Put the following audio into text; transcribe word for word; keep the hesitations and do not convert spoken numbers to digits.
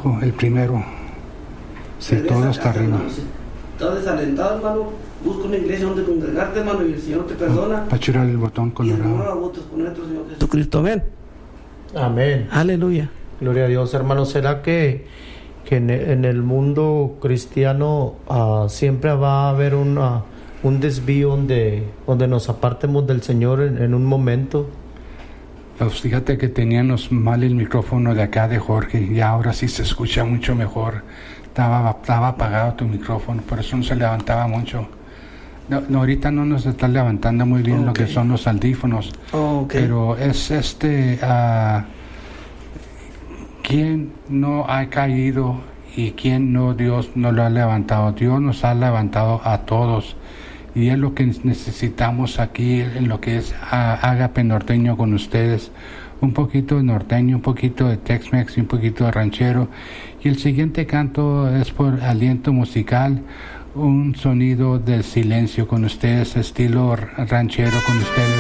abajo, el primero. Sí, todo está arriba. Hermano, si estás desalentado, hermano, busca una iglesia donde congregarte, hermano, y el Señor te perdona. Para churar el botón colorado. Y renueva votos con nuestro Señor Jesucristo. Amén. Amén. Aleluya. Gloria a Dios, hermano. ¿Será que, que en, en el mundo cristiano uh, siempre va a haber una, un desvío donde, donde nos apartemos del Señor en, en un momento? Pues fíjate que teníamos mal el micrófono de acá de Jorge y ahora sí se escucha mucho mejor. Estaba, estaba apagado tu micrófono, por eso no se levantaba mucho. No, no, ahorita no nos está levantando muy bien okay. Lo que son los audífonos. Oh, okay. Pero es este... Uh, ¿quién no ha caído y quién no Dios no lo ha levantado? Dios nos ha levantado a todos. Y es lo que necesitamos aquí en lo que es Ágape Norteño con ustedes. Un poquito de norteño, un poquito de Tex-Mex y un poquito de ranchero. Y el siguiente canto es por aliento musical, un sonido del silencio con ustedes, estilo ranchero con ustedes.